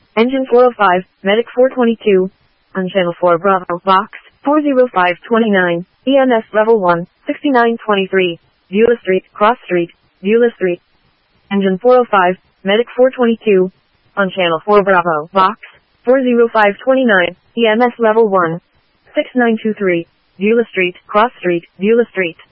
Engine 405, Medic 422. On Channel 4 Bravo, Box 40529. EMS Level 1, 6923. Beulah Street, Cross Street, Beulah Street. Engine 405, Medic 422. On Channel 4 Bravo, Box 40529. EMS Level 1, 6923. Beulah Street, Cross Street, Beulah Street.